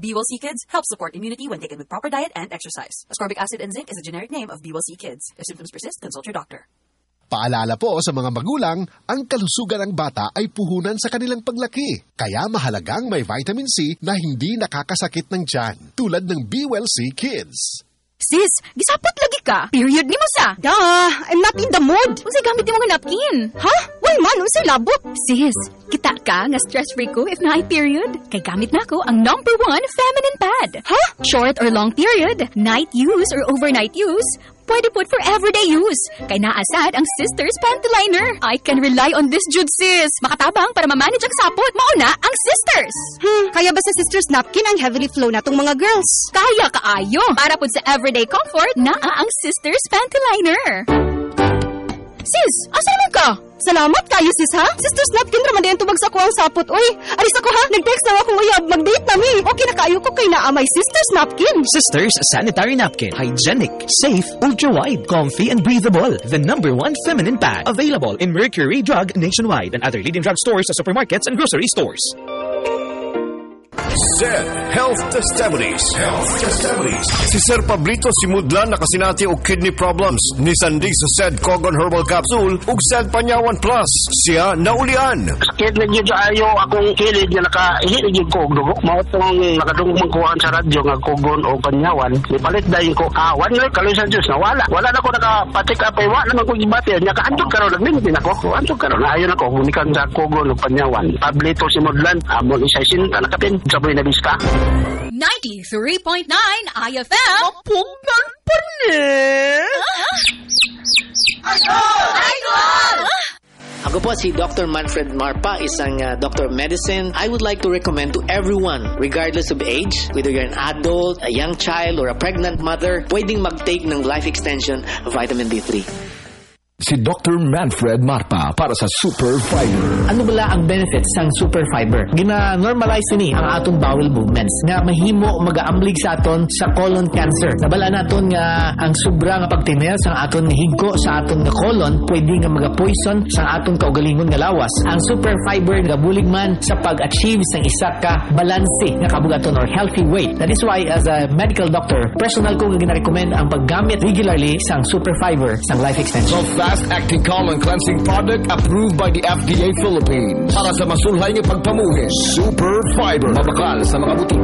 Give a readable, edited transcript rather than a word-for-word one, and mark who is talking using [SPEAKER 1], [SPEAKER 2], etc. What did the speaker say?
[SPEAKER 1] B-Well-C Kids helps support immunity when taken with proper diet and exercise. Ascorbic acid and zinc is a generic name of B-Well-C Kids. If symptoms persist, consult your doctor.
[SPEAKER 2] Paalala po sa mga magulang, ang kalusugan ng bata ay puhunan sa kanilang paglaki. Kaya mahalagang may vitamin C na hindi nakakasakit ng tiyan, tulad ng B-Well-C Kids.
[SPEAKER 3] Sis, gisapot lagi ka. Period ni mo sa.
[SPEAKER 4] I'm not in the mood.
[SPEAKER 3] Unsay gamit mo nga napkin?
[SPEAKER 4] Ha? Why man, unsay labot?
[SPEAKER 3] Sis, kita ka nga stress-free ko if na period. Kay gamit na ko ang #1 feminine pad.
[SPEAKER 4] Ha?
[SPEAKER 3] Short or long period, night use or overnight use, pwede put for everyday use. Kay naasad ang Sisters Panty Liner. I can rely on this jud, sis. Makatabang para ma-manage ang sapot. Mauna ang Sisters.
[SPEAKER 4] Kaya ba sa Sisters napkin ang heavily flow na tong mga girls?
[SPEAKER 3] Kaya kaayo. Para pud sa everyday comfort, naa ang Sisters Panty Liner. Sis, asa naman ka?
[SPEAKER 4] Salamat kayo, sis, ha? Sisters napkin raman din tubag sa ko ang sapot. Uy, alis ako, ha? Nag-text na akong uyab. Mag-date na mi. Okay na kayo ko kay naa may Sisters napkin.
[SPEAKER 5] Sisters Sanitary Napkin. Hygienic, safe, ultra-wide, comfy, and breathable. The #1 feminine pad. Available in Mercury Drug nationwide and other leading drug stores, supermarkets, and grocery stores.
[SPEAKER 6] Zed Health Testimonies. Si Sir Pablito Simudlan nakasinati og kidney problems. Ni Sandy sa Zed Cogon Herbal Capsule ug Zed Panyawan Plus. Siya naulian.
[SPEAKER 7] Sakit na gyud ayo akong kilid nga nakaihit gyud ko og dugo. Mao tong nakadungog kuan sa radyo nga Cogon o Panyawan. Ipalit dayon ko kawan ni kalusan Dios na wala. Wala na ko nakapatik up ay wala naman ko gibati. Nya kaadto karon nagmintin ako. Anto karon ayo na ko gumikan sa Cogon o Panyawan. Pablito Simudlan amon isa sinta nakapin. Saboy na biska.
[SPEAKER 3] 93.9 IFM.
[SPEAKER 4] Pugnan pa rin.
[SPEAKER 8] Ako po si Dr. Manfred Marpa, isang Dr. Medicine. I would like to recommend to everyone, regardless of age, whether you're an adult, a young child, or a pregnant mother, pwedeng mag-take ng Life Extension Vitamin D3.
[SPEAKER 9] Si Dr. Manfred Marpa para sa Super Fiber.
[SPEAKER 8] Ano bala ang benefits ng Super Fiber? Gina-normalize ni ang atong bowel movements nga mahimo mag-aamblig sa aton sa colon cancer. Nabala naton nga ang sobra nga pagtimer sa aton higko sa aton nga colon pwede nga maga-poison sa aton kaugalingon nga lawas. Ang Super Fiber nga bulig man sa pag-achieve sang isa ka balanse nga kabugaton or healthy weight. That is why as a medical doctor, personal ko nga gina-recommend ang paggamit regularly sang Super Fiber sang Life Extension.
[SPEAKER 9] Fast-acting colon cleansing product approved by the FDA Philippines para sa masulhay ng pagpamuhi. Super Fiber. Mabakal sa mga butik.